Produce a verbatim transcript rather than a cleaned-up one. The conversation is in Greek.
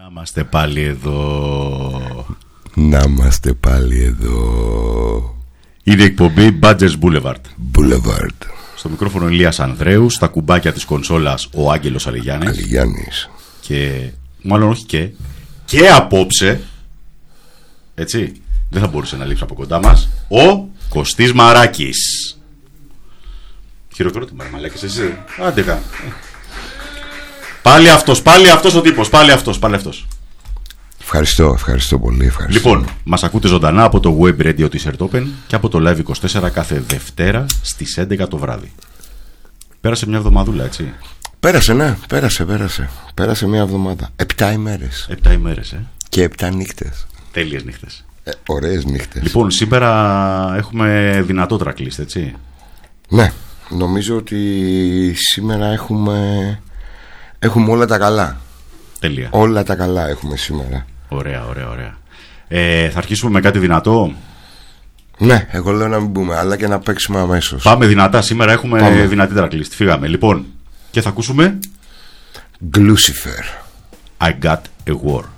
Να είμαστε πάλι εδώ. Να είμαστε πάλι εδώ. Είναι η εκπομπή Badgers Boulevard. Boulevard. Στο μικρόφωνο Ηλίας Ανδρέου. Στα κουμπάκια της κονσόλας ο Άγγελος Αλιγιάννης. Αλιγιάννης. Και μάλλον όχι και Και απόψε, έτσι, δεν θα μπορούσε να λείψει από κοντά μας, ο Κωστής Μαράκης. Χειροκρότημα, μαλάκες, εσύ. Άντε κα. Πάλι αυτός, πάλι αυτός ο τύπος, πάλι αυτός, πάλι αυτός. Ευχαριστώ, ευχαριστώ πολύ, ευχαριστώ. Λοιπόν, μας ακούτε ζωντανά από το web radio της Ertopen και από το Live είκοσι τέσσερα κάθε Δευτέρα στις έντεκα το βράδυ. Πέρασε μια εβδομαδούλα, έτσι. Πέρασε, ναι, πέρασε, πέρασε. Πέρασε μια εβδομάδα. Επτά ημέρες. Επτά ημέρες, ε. Και επτά νύχτες. Τέλειες νύχτες. Ε, ωραίες νύχτες. Λοιπόν, σήμερα έχουμε δυνατό tracklist, έτσι. Ναι, νομίζω ότι σήμερα έχουμε Έχουμε όλα τα καλά. Τέλεια. Όλα τα καλά έχουμε σήμερα. Ωραία, ωραία, ωραία. ε, Θα αρχίσουμε με κάτι δυνατό. Ναι, εγώ λέω να μην μπούμε, αλλά και να παίξουμε αμέσως. Πάμε δυνατά, σήμερα έχουμε Πάμε. δυνατή tracklist. Φύγαμε, λοιπόν. Και θα ακούσουμε Glucifer. I Got a War.